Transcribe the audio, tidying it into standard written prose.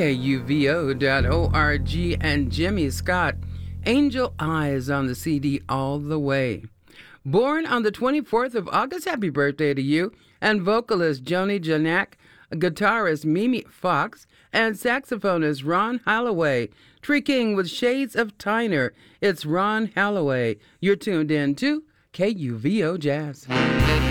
KUVO.org, and Jimmy Scott, Angel Eyes on the CD all the way. Born on the 24th of August, happy birthday to you, and vocalist Joni Janak, guitarist Mimi Fox, and saxophonist Ron Halloway. Tree King with Shades of Tyner. It's Ron Halloway. You're tuned in to KUVO Jazz.